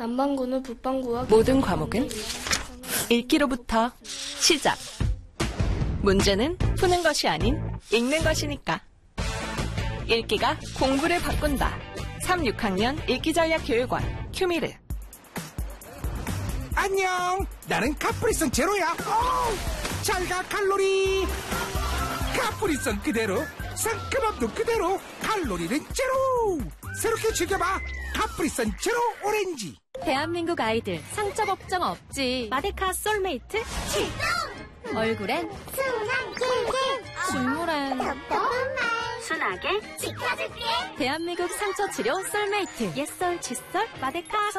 남반구는 북반구와 모든 과목은 읽기로부터 시작. 문제는 푸는 것이 아닌 읽는 것이니까. 읽기가 공부를 바꾼다. 3, 6학년 읽기전략교육원 큐미르. 안녕, 나는 카프리선 제로야. 잘가 칼로리. 카프리선 그대로, 상큼함도 그대로, 칼로리는 제로. 새롭게 즐겨봐, 카프리선 제로 오렌지. 대한민국 아이들 상처 걱정 없지. 마데카 솔메이트 출동. 얼굴엔 순한 꿀꿀 중물엔 순하게 지켜줄게. 대한민국 상처 치료 솔메이트. 옛썰 칫솔 마데카